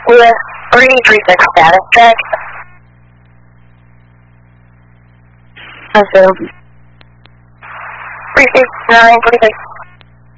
We have 336 status check. Also, 369, 46.